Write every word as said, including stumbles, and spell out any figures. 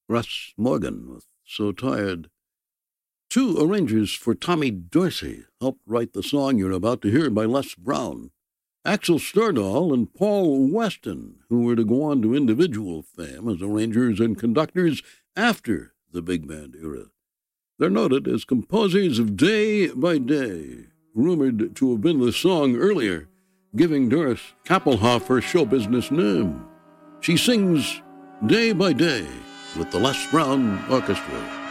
Russ Morgan with So Tired. Two arrangers for Tommy Dorsey helped write the song you're about to hear by Les Brown. Axel Stordahl and Paul Weston, who were to go on to individual fame as arrangers and conductors after the big band era. They're noted as composers of Day by Day, rumored to have been the song earlier, giving Doris Kappelhoff her show business name. She sings Day by Day with the Les Brown Orchestra.